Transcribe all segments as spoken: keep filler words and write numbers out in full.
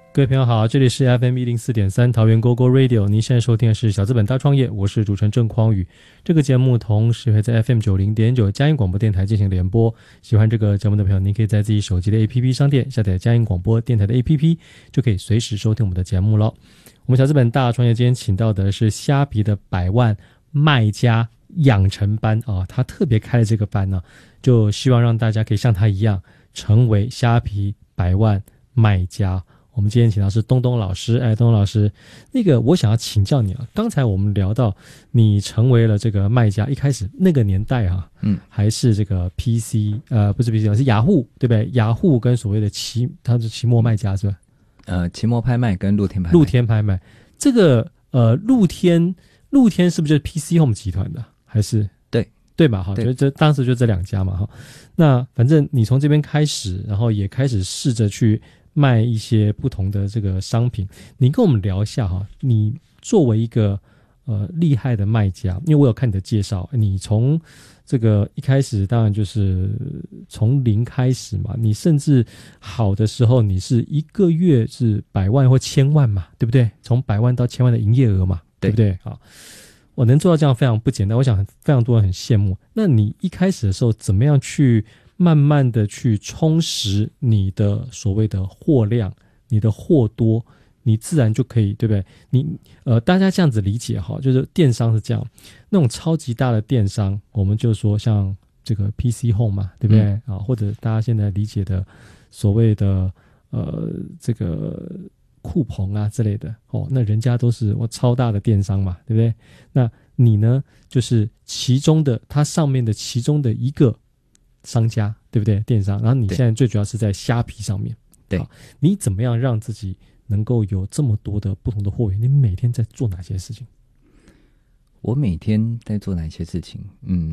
各位朋友好，这里是 F M 一零四点三桃园 Go Go Radio， 您现在收听的是小资本大创业，我是主持人郑匡宇。这个节目同时会在 F M 九零点九佳音广播电台进行联播。喜欢这个节目的朋友，您可以在自己手机的 A P P 商店下载佳音广播电台的 A P P， 就可以随时收听我们的节目了。我们小资本大创业今天请到的是虾皮的百万卖家养成班啊、哦，他特别开了这个班呢，就希望让大家可以像他一样成为虾皮百万卖家。我们今天请到是东东老师，哎，东东老师，那个我想要请教你啊，刚才我们聊到你成为了这个卖家，一开始那个年代啊，嗯，还是这个 P C， 呃，不是 P C， 是雅虎，对不对？雅虎跟所谓的期，它是期末卖家是吧？ 呃，期末拍卖跟露天拍卖。 露天拍卖，这个呃，露天露天是不是就是 P C Home 集团的？还是对对吧？哈，就这当时就这两家嘛，哈。那反正你从这边开始，然后也开始试着去卖一些不同的这个商品，你跟我们聊一下哈。你作为一个呃厉害的卖家，因为我有看你的介绍，你从这个一开始当然就是从零开始嘛，你甚至好的时候你是一个月是百万或千万嘛，对不对？从百万到千万的营业额嘛， 对, 对不对？好，我能做到这样非常不简单，我想非常多人很羡慕。那你一开始的时候怎么样去慢慢的去充实你的所谓的货量，你的货多，你自然就可以，对不对？你呃，大家这样子理解哈，就是电商是这样，那种超级大的电商，我们就说像这个 P C Home 嘛，对不对、嗯、啊？或者大家现在理解的所谓的呃这个酷鹏啊之类的哦，那人家都是我超大的电商嘛，对不对？那你呢，就是其中的它上面的其中的一个商家，对不对？电商，然后你现在最主要是在虾皮上面， 对， 你怎么样让自己能够有这么多的不同的货源？你每天在做哪些事情？ 我每天在做哪些事情？嗯，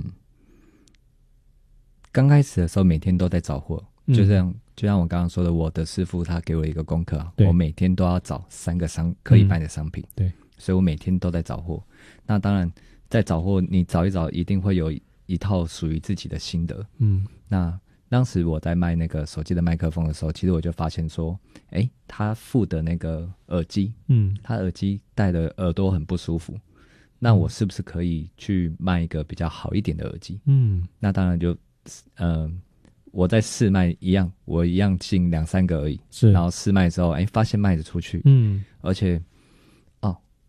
刚开始的时候每天都在找货，嗯、就这样，就像我刚刚说的，我的师傅他给我一个功课，我每天都要找三个商可以卖的商品，嗯、对，所以我每天都在找货。那当然，在找货，你找一找，一定会有一套属于自己的心得。嗯，那当时我在卖那个手机的麦克风的时候，其实我就发现说，诶，他附的那个耳机，嗯，他耳机戴的耳朵很不舒服，那我是不是可以去卖一个比较好一点的耳机？嗯，那当然就，呃，我在试卖一样，我一样进两三个而已，是，然后试卖之后，诶，发现卖得出去，嗯，而且